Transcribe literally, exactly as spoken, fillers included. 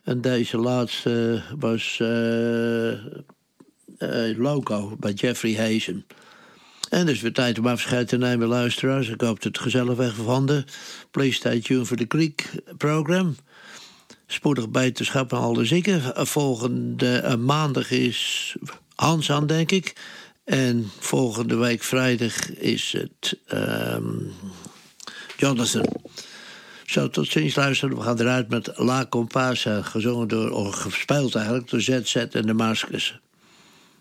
En deze laatste was uh, uh, Loco bij Jeffrey Hazen. En dus weer tijd om afscheid te nemen, luisteraars. Ik hoop dat het gezellig weg vonden. Please stay tuned for the Greek program. Spoedig beterschap aan alle zieken. Volgende uh, maandag is Hans aan, denk ik. En volgende week vrijdag is het um, Jonathan. Zo, tot ziens, luisteren. We gaan eruit met La Compasa, gezongen door, of gespeeld eigenlijk, door Z Z en de Maskers.